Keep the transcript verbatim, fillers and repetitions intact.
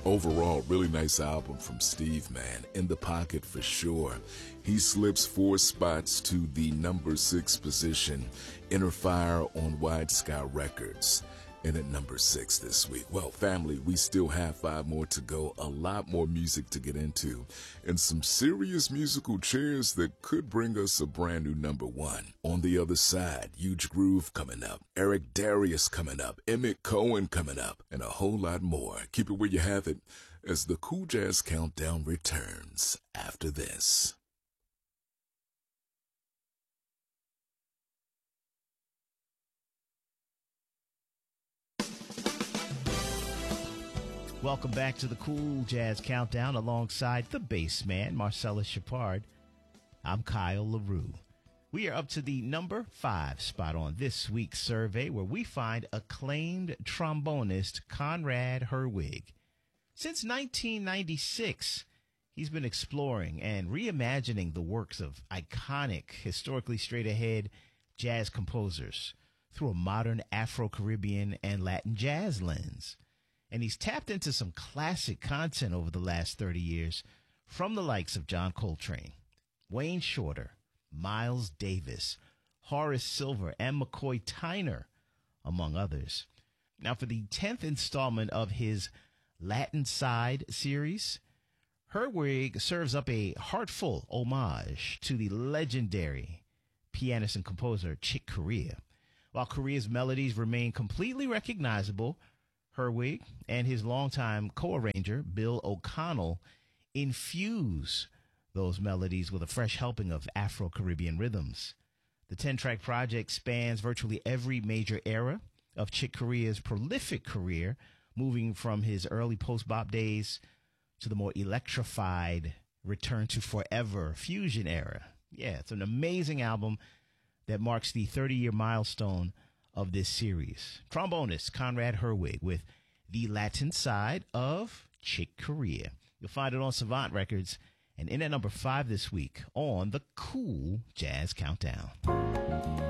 Overall, really nice album from Steve, man. In the pocket for sure. He slips four spots to the number six position. Inner Fire on Wide Sky Records. And at number six this week. Well, family, we still have five more to go. A lot more music to get into. And some serious musical chairs that could bring us a brand new number one. On the other side, Huge Groove coming up. Eric Darius coming up. Emmett Cohen coming up. And a whole lot more. Keep it where you have it as the Cool Jazz Countdown returns after this. Welcome back to the Cool Jazz Countdown alongside the bass man, Marcellus Shepard. I'm Kyle LaRue. We are up to the number five spot on this week's survey where we find acclaimed trombonist Conrad Herwig. Since nineteen ninety-six, he's been exploring and reimagining the works of iconic, historically straight-ahead jazz composers through a modern Afro-Caribbean and Latin jazz lens. And he's tapped into some classic content over the last thirty years from the likes of John Coltrane, Wayne Shorter, Miles Davis, Horace Silver, and McCoy Tyner, among others. Now, for the tenth installment of his Latin Side series, Herwig serves up a heartful homage to the legendary pianist and composer Chick Corea. While Corea's melodies remain completely recognizable, Herwig and his longtime co-arranger, Bill O'Connell, infuse those melodies with a fresh helping of Afro-Caribbean rhythms. The ten-track project spans virtually every major era of Chick Corea's prolific career, moving from his early post-bop days to the more electrified Return to Forever fusion era. Yeah, it's an amazing album that marks the thirty-year milestone of this series. Trombonist Conrad Herwig with The Latin Side of Chick Corea. You'll find it on Savant Records and in at number five this week on the Cool Jazz Countdown.